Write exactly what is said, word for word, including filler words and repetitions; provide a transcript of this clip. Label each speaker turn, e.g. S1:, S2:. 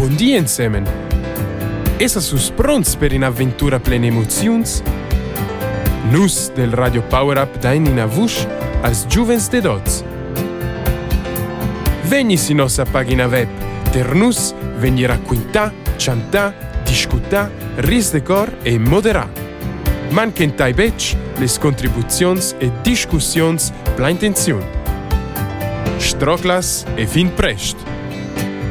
S1: Buon dia insieme! Essa sus pronts per un'avventura plena emozions? Nus del Radio Power Up dain in avush als giuvens de dots. Vegni si nostra pagina web, ter nus vegni racquintà, chantà, discutà, ris de cor e moderà. Manquentai bec les contribuzions e discussions pla intenziun. Stroclas e fin prest!